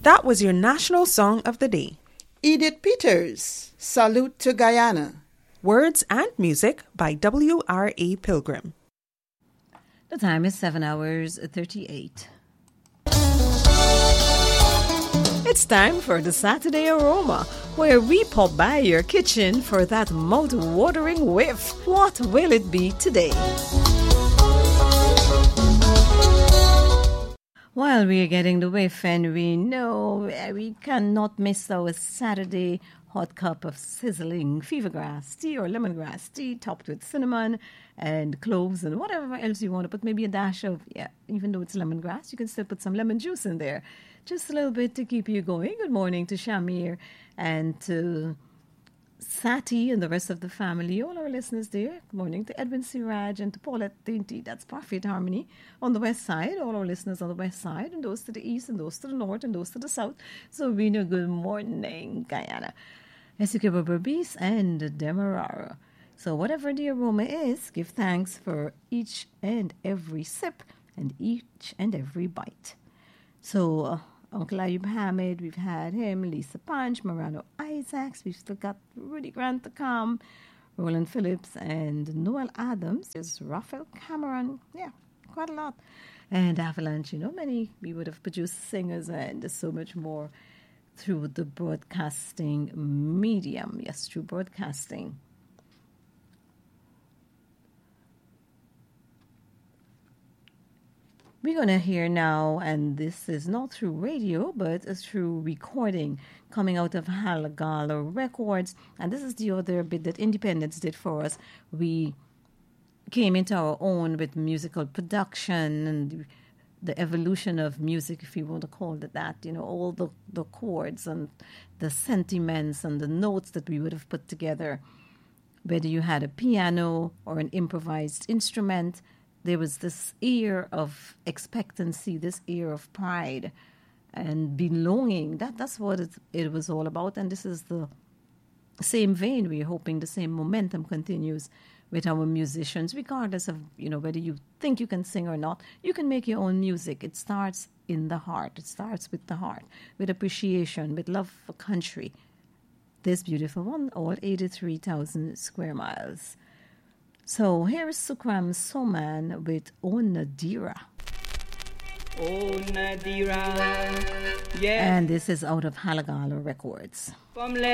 That was your national song of the day. Edith Peters, Salute to Guyana. Words and music by W.R.A. Pilgrim. The time is 7 hours 38. It's time for the Saturday Aroma, where we pop by your kitchen for that mouth-watering whiff. What will it be today? While we are getting the whiff, and we know we cannot miss our Saturday hot cup of sizzling fever grass tea or lemongrass tea topped with cinnamon and cloves and whatever else you want to put. Maybe a dash of, even though it's lemongrass, you can still put some lemon juice in there. Just a little bit to keep you going. Good morning to Shamir and to Sati and the rest of the family, all our listeners there. Good morning to Edwin Siraj and to Paulette Dainty, that's Parfait Harmony on the west side, all our listeners on the west side, and those to the east, and those to the north, and those to the south. So we know good morning, Guyana. Esukeba Berbice and Demerara. So whatever the aroma is, give thanks for each and every sip and each and every bite. So Uncle Ayub Hamid, we've had him, Lisa Punch, Morano Isaacs, we've still got Rudy Grant to come, Roland Phillips, and Noel Adams. There's Raphael Cameron, quite a lot. And Avalanche, many. We would have produced singers and so much more through the broadcasting medium. Yes, through broadcasting. We're going to hear now, and this is not through radio, but it's through recording coming out of Halagala Records. And this is the other bit that Independence did for us. We came into our own with musical production and the evolution of music, if you want to call it that, all the chords and the sentiments and the notes that we would have put together. Whether you had a piano or an improvised instrument, there was this air of expectancy, this air of pride and belonging. That's what it was all about. And this is the same vein. We're hoping the same momentum continues with our musicians, regardless of, whether you think you can sing or not. You can make your own music. It starts in the heart. It starts with the heart, with appreciation, with love for country. This beautiful one, all 83,000 square miles. So here is Sukram Soman with O Nadira. O Nadira, yeah. And this is out of Halagala Records.